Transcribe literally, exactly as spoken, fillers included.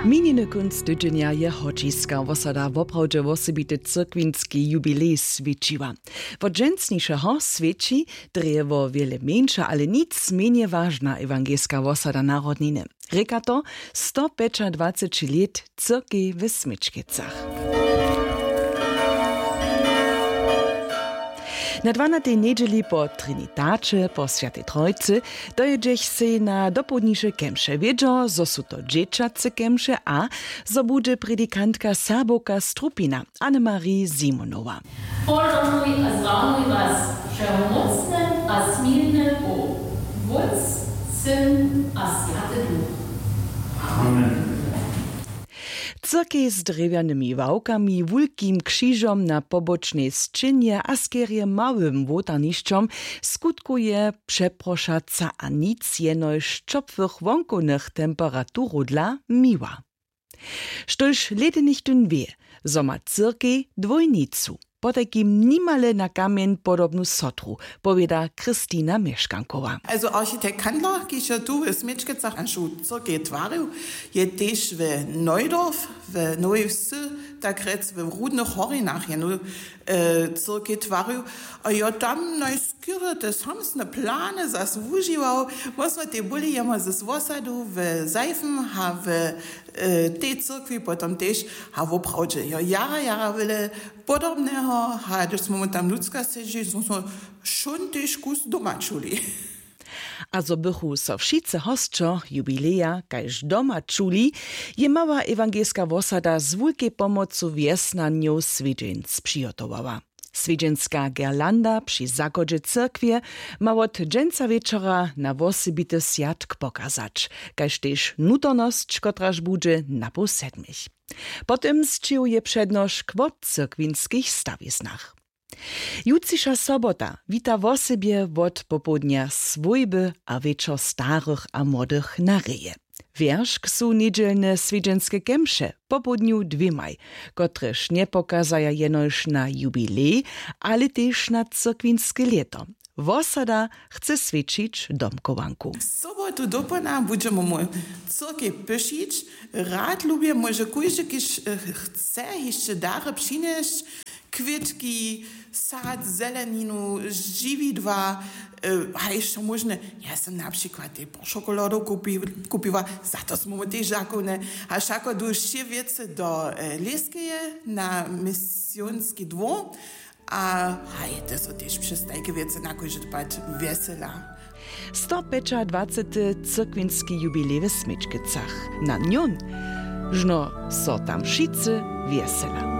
Mininy kunst tydzienia je hočiska osada woprawdźe wosebity cyrkwinski jubilej svědčiła. Wot dżęsnišeho svědči dreje wo wiele mniejsza, ale nic mniej ważna ewangelska osada narodniny. Reka to sto dwadzieścia pięć let cyrkwi w Smyczkicach. Na dvanatej nedźeli po Trinitacie, po Świętej Trojcy, dojedziech se na dopodniše kemše. Wiedzo, zo su to dżeczace kemše, a zo bude predikantka Saboka Strupina, Annemarie Simonowa. Požaduj a zranuj was, všeomocne a smilne Bóg, Wódz, Syn a Święty Duch. Amen. Cyrkej z drewianymi wałkami, wulkim krzyżom na pobocznej sczynie a skierie małym wotarnišćom skutkuje przeproszaca a nic jenož czopwych wonkonych temperaturu dla miła. Štož ledenych dun wie, so ma cyrkej dwojnicu, po takim nimale na kamień podobnu sotru, powiada Kristina Mieszkankowa. Also architekt Kandler, ki się tu w Smyczkicach anšu cyrkej twarił, je też w Neudorf, w Nowej Wsy, tak rec w Rudnych Horinach, je nu e, cyrkej twarił, a ja tam najskiery te samsne plany zas wužiwał, musimy te byli jema z osadu w Seifen, ha w e, tej cyrkwi, potem też ha w oprawdzie. Ja jara, jara wyle podobnego, ha das momentan ludzka seži, so schon też kus doma čuli. Also bychu so wszyscy hostčo jubileja, kaž doma čuli, je mała ewangelska osada z wulkiej pomocu wjesnaniu swiedźenc przygotowała. Swiedźenska gerlanda przy zakodzie cyrkwie ma od dżęca wieczora na wosebity sjatk pokazać, kaž też nutorność, kotraż budzie na pół sedmich. Potem zczyłuje przednosz kwot cyrkwinskich stawiznach. Jutrzyša sobota wita wosebie wot popodnia swójby a wieczor starych a młodych na reje. Wierszk su niedzielne swiedźenskie kemše popodniu dwiemaj, kotreż nie pokazaja jenoż na jubilej, ale też na cyrkwinskie leto. Wosada chce svědčić domkowanku. Sobotu dopona budeme mu cyrkej pyšić. Rad lubię, może kujże, kiż chce jeszcze dary przynieść, kwitki, sad, zeleninu, žividła, a jeszcze można, ja sam na przykład te szokoladę kupi, kupiła, za to smo mu te žakone, a šako du še wiece do Leskeje na misjonski dwór, a haj, to są też przystajki wiece, na koje dbać wesela. sto dwadzieścia pięć cyrkwinski jubilej w Smyczkicach. Na nion, żno so tam wszyscy wesela.